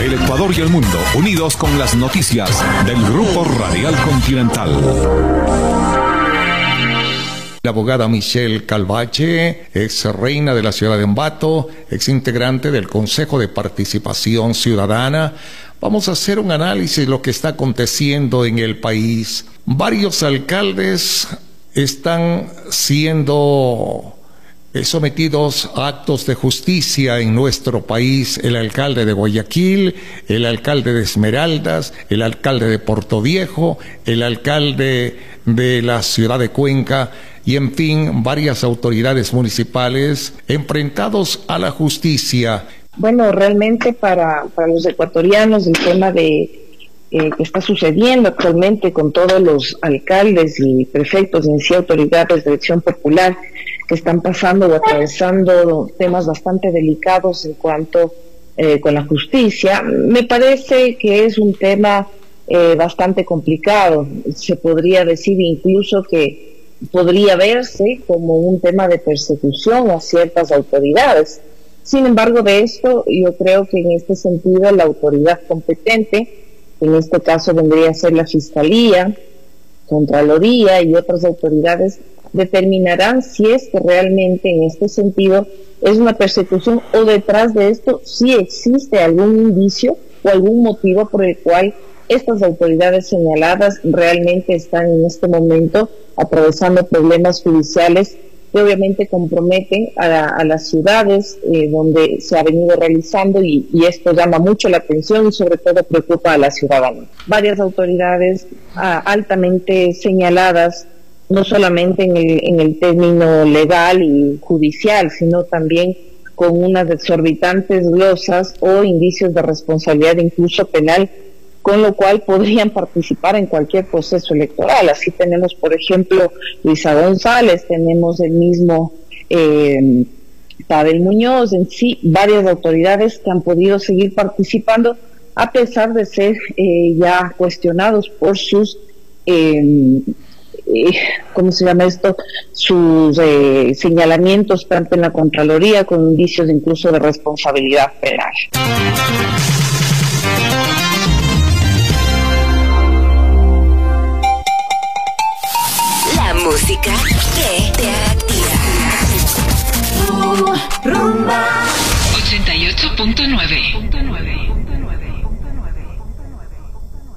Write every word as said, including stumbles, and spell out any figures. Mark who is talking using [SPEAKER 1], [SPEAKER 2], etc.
[SPEAKER 1] El Ecuador y el mundo unidos con las noticias del Grupo Radial Continental. La abogada Michelle Calvache, ex reina de la ciudad de Ambato, ex integrante del Consejo de Participación Ciudadana. Vamos a hacer un análisis de lo que está aconteciendo en el país. Varios alcaldes están siendo sometidos a actos de justicia en nuestro país. El alcalde de Guayaquil, el alcalde de Esmeraldas, el alcalde de Portoviejo, el alcalde de la ciudad de Cuenca y, en fin, varias autoridades municipales enfrentados a la justicia.
[SPEAKER 2] Bueno, realmente para, para los ecuatorianos el tema de eh, que está sucediendo actualmente con todos los alcaldes y prefectos y en sí autoridades de elección popular que están pasando o atravesando temas bastante delicados en cuanto eh, con la justicia, me parece que es un tema eh, bastante complicado. Se podría decir incluso que podría verse como un tema de persecución a ciertas autoridades. Sin embargo, de esto yo creo que en este sentido la autoridad competente, en este caso vendría a ser la Fiscalía, Contraloría y otras autoridades, determinarán si es que realmente en este sentido es una persecución o detrás de esto sí existe algún indicio o algún motivo por el cual estas autoridades señaladas realmente están en este momento atravesando problemas judiciales que obviamente comprometen a, la, a las ciudades eh, donde se ha venido realizando y, y esto llama mucho la atención y sobre todo preocupa a la ciudadanía. Varias autoridades ah, altamente señaladas, no solamente en el, en el término legal y judicial, sino también con unas exorbitantes glosas o indicios de responsabilidad incluso penal, con lo cual podrían participar en cualquier proceso electoral. Así tenemos, por ejemplo, Luisa González, tenemos el mismo eh, Pavel Muñoz, en sí, varias autoridades que han podido seguir participando a pesar de ser eh, ya cuestionados por sus, eh, eh, ¿cómo se llama esto?, sus eh, señalamientos tanto en la Contraloría con indicios incluso de responsabilidad penal.
[SPEAKER 3] Música que te activa.
[SPEAKER 4] Rumba ochenta y ocho punto nueve.